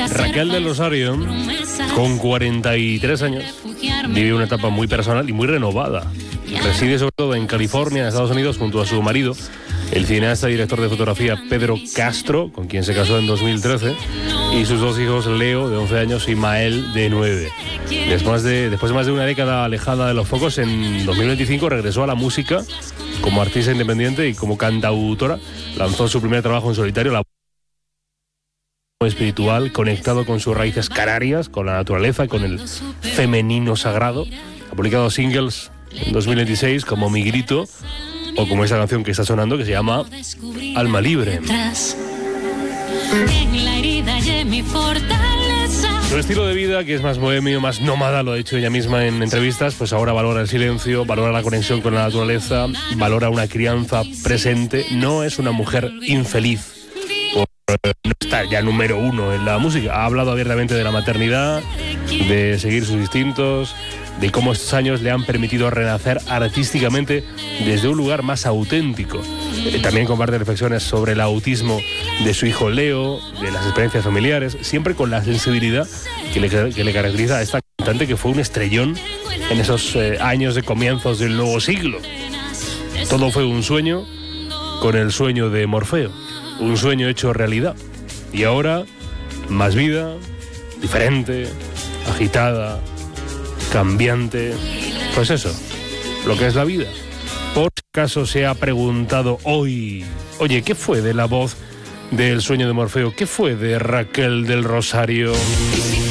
Raquel del Rosario, con 43 años, vive una etapa muy personal y muy renovada. Reside sobre todo en California, en Estados Unidos, junto a su marido, el cineasta y director de fotografía Pedro Castro, con quien se casó en 2013, y sus dos hijos, Leo, de 11 años, y Mael, de 9. Después de más de una década alejada de los focos, en 2025 regresó a la música como artista independiente y como cantautora. Lanzó su primer trabajo en solitario, la espiritual, conectado con sus raíces canarias, con la naturaleza, con el femenino sagrado. Ha publicado singles en 2026 como Mi Grito, o como esa canción que está sonando, que se llama Alma Libre. Su estilo de vida, que es más bohemio, más nómada, lo ha dicho ella misma en entrevistas, pues ahora valora el silencio, valora la conexión con la naturaleza, valora una crianza presente. No es una mujer infeliz, no está ya número uno en la música. Ha hablado abiertamente de la maternidad, de seguir sus instintos, de cómo estos años le han permitido renacer artísticamente desde un lugar más auténtico. También comparte reflexiones sobre el autismo de su hijo Leo, de las experiencias familiares, siempre con la sensibilidad que le caracteriza a esta cantante, que fue un estrellón en esos años de comienzos del nuevo siglo. Todo fue un sueño, con el sueño de Morfeo, un sueño hecho realidad. Y ahora, más vida, diferente, agitada, cambiante, pues eso, lo que es la vida. Por si acaso se ha preguntado hoy, oye, ¿qué fue de la voz del sueño de Morfeo? ¿Qué fue de Raquel del Rosario?